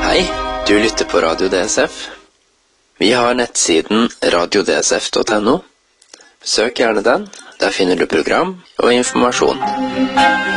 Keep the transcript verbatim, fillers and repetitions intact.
Hei, du lytter på Radio D S F. Vi har nettsiden radio d s f punktum n o. Søk gjerne den, der finner du program og informasjon.